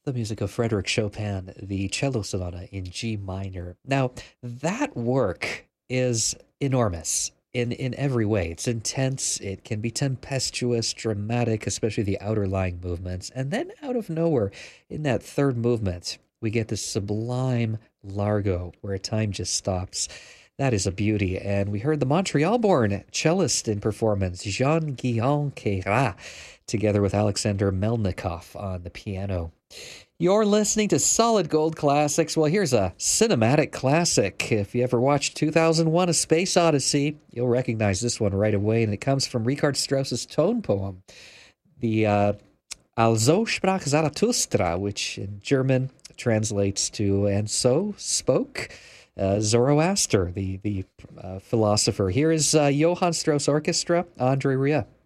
The music of Frédéric Chopin, the cello sonata in G minor. Now, that work is enormous in every way. It's intense, it can be tempestuous, dramatic, especially the outerlying movements. And then out of nowhere, in that third movement, we get this sublime largo where time just stops. That is a beauty. And we heard the Montreal born cellist in performance, Jean Guillaume Queyras, together with Alexander Melnikov on the piano. You're listening to Solid Gold Classics. Well, here's a cinematic classic. If you ever watched 2001: A Space Odyssey, you'll recognize this one right away, and it comes from Richard Strauss's tone poem, the Also sprach Zarathustra, which in German translates to "And so spoke Zoroaster," the philosopher. Here is Johann Strauss Orchestra, Andre Rieu.